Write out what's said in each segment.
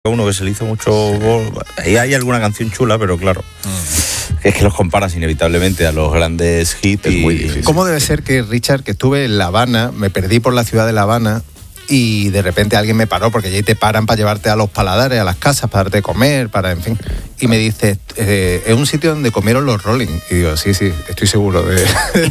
uno que se le hizo mucho. Ahí hay alguna canción chula, pero claro, es que los comparas inevitablemente a los grandes hits. Es muy difícil. ¿Cómo debe ser que, Richard, que estuve en La Habana, me perdí por la ciudad de La Habana y de repente alguien me paró, porque allí te paran para llevarte a los paladares, a las casas, para darte de comer, en fin, y me dice, es un sitio donde comieron los Rolling? Y digo, sí, estoy seguro de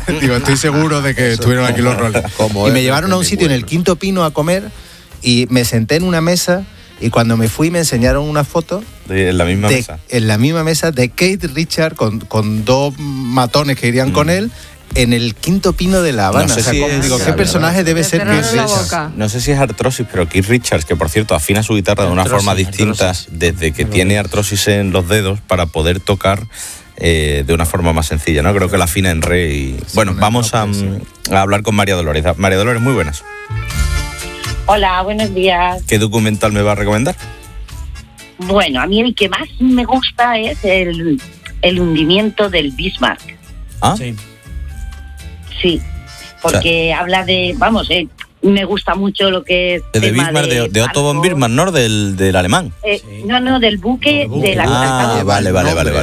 que estuvieron aquí los Rolling. Y me llevaron a un sitio en el Quinto Pino a comer y me senté en una mesa. Y cuando me fui me enseñaron una foto en la misma mesa de Keith Richards con dos matones que irían con él en el Quinto Pino de La Habana. No sé si ¿qué personaje debe ser Keith Richards? No sé si es artrosis, pero Keith Richards, que por cierto afina su guitarra de una forma distinta desde que tiene artrosis en los dedos para poder tocar de una forma más sencilla, ¿no? Creo que la afina en re y... Bueno, vamos a hablar con María Dolores. María Dolores, muy buenas. Hola, buenos días. ¿Qué documental me va a recomendar? Bueno, a mí el que más me gusta es el hundimiento del Bismarck. ¿Ah? Sí, porque habla de, me gusta mucho lo que es... De Bismarck, de Otto von Bismarck, ¿no? Del alemán. No, del buque de la... Vale.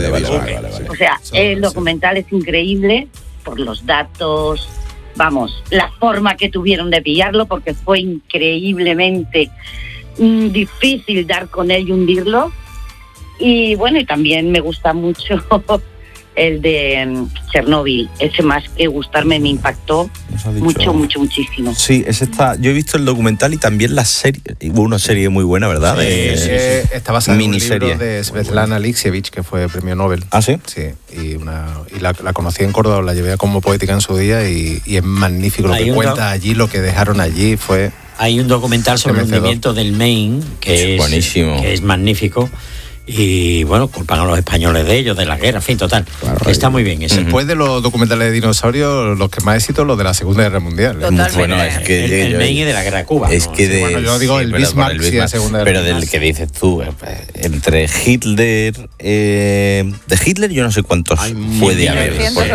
O sea, el documental es increíble por los datos... la forma que tuvieron de pillarlo, porque fue increíblemente difícil dar con él y hundirlo. Y bueno, y también me gusta mucho el de Chernóbil. Ese, más que gustarme, me impactó muchísimo. Sí, ese está. Yo he visto el documental y también la serie. Hubo una serie muy buena, ¿verdad? Está basada en un libro de Svetlana Alexievich, que fue premio Nobel. ¿Ah, sí? Sí, y la conocí en Córdoba, la llevé como poética en su día y es magnífico lo que cuenta allí, lo que dejaron allí fue... Hay un documental sobre el hundimiento del Maine, que es buenísimo, que es magnífico. Y bueno, culpan a los españoles de ellos, de la guerra, en fin, total. Claro, está muy bien ese. Después de los documentales de dinosaurios, los que más éxito, los de la Segunda Guerra Mundial. Bueno, es que el Maine de la guerra de Cuba. Es que yo digo el Bismarck, sí, la Segunda Guerra Mundial. Pero del que dices tú, entre Hitler, de Hitler yo no sé cuántos puede haber.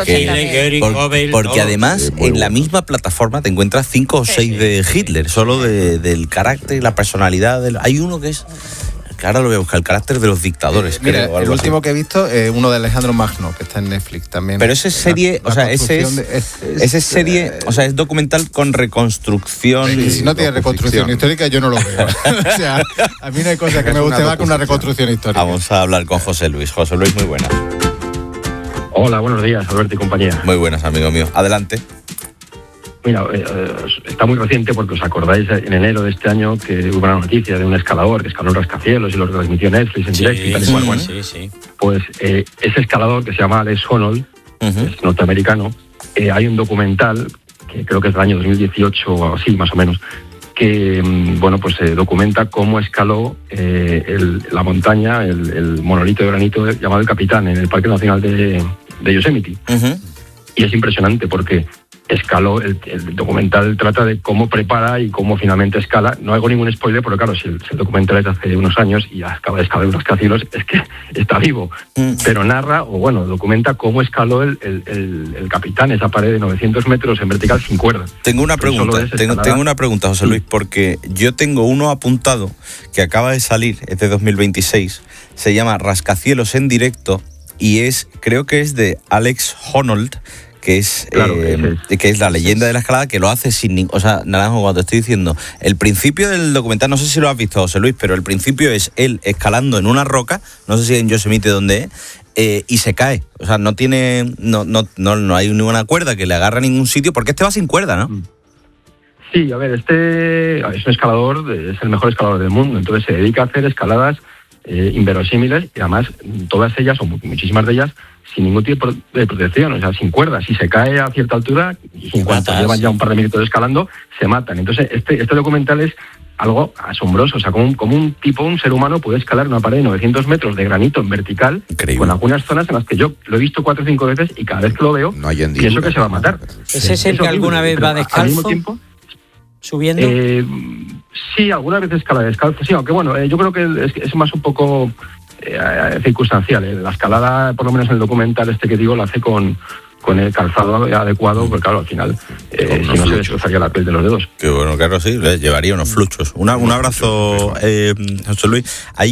Porque además en la misma plataforma te encuentras 5 o 6 de Hitler, solo del carácter y la personalidad. Hay uno que es... Ahora lo voy a buscar, el carácter de los dictadores. Mira, creo, el último que he visto es uno de Alejandro Magno, que está en Netflix también. Pero esa es serie, esa es serie, es documental con reconstrucción. Sí, si no tiene reconstrucción histórica, yo no lo veo. O sea, a mí no hay cosa que me guste más que una reconstrucción histórica. Vamos a hablar con José Luis. José Luis, muy buenas. Hola, buenos días, Alberto y compañía. Muy buenas, amigo mío. Adelante. Mira, está muy reciente porque os acordáis en enero de este año que hubo una noticia de un escalador que escaló en rascacielos y lo transmitió Netflix en directo y tal y cual. Bueno, pues ese escalador que se llama Alex Honnold, es norteamericano, hay un documental que creo que es del año 2018 o así, más o menos, que documenta cómo escaló la montaña, el monolito de granito llamado El Capitán en el Parque Nacional de Yosemite. Y es impresionante porque escaló, el documental trata de cómo prepara y cómo finalmente escala. No hago ningún spoiler, pero claro, si el documental es de hace unos años y acaba de escalar unos rascacielos, es que está vivo. Pero narra, documenta cómo escaló el Capitán, esa pared de 900 metros en vertical sin cuerda. Tengo una pregunta, José Luis, porque yo tengo uno apuntado que acaba de salir, es de 2026, se llama Rascacielos en directo y creo que es de Alex Honnold, que es la leyenda de la escalada, que lo hace sin Naranjo, cuando estoy diciendo el principio del documental, no sé si lo has visto, José Luis, pero el principio es él escalando en una roca, no sé si en Yosemite donde es, y se cae, no hay ninguna cuerda que le agarre a ningún sitio, porque va sin cuerda, ¿no? Sí, a ver, es un escalador, es el mejor escalador del mundo, entonces se dedica a hacer escaladas inverosímiles y además todas ellas, o muchísimas de ellas, sin ningún tipo de protección, sin cuerdas. Si se cae a cierta altura, y en cuanto llevan ya un par de minutos escalando, se matan. Entonces, este documental es algo asombroso, como un ser humano puede escalar una pared de 900 metros de granito en vertical. Increíble. Con algunas zonas en las que yo lo he visto 4 o 5 veces y cada vez que lo veo, pienso que se va a matar. ¿Ese es el que alguna vez va descalzo? Al mismo tiempo, ¿subiendo? Sí, alguna vez escala descalzo, sí, aunque yo creo que es más un poco circunstancial. La escalada, por lo menos en el documental que digo, la hace con con el calzado adecuado, porque claro, al final, si no se destrozaría la piel de los dedos. Que bueno, claro, sí, llevaría unos fluchos. Un abrazo, José Luis.